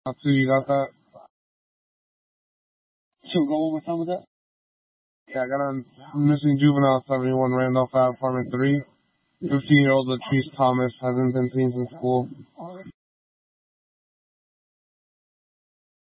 Two, you got that? So go one more time with that? Yeah, I got on missing juvenile 71 Randolph Ave, apartment 3. 15-year-old Latrice Thomas hasn't been seen since school.